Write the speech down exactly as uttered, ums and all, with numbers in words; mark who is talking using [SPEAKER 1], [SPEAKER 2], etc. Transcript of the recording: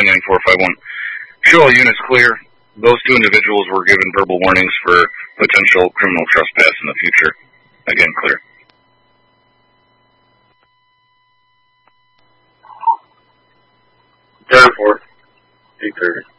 [SPEAKER 1] nine nine four five one. Show all units clear. Those two individuals were given verbal warnings for potential criminal trespass in the future. Again, clear.
[SPEAKER 2] Down for eight thirty.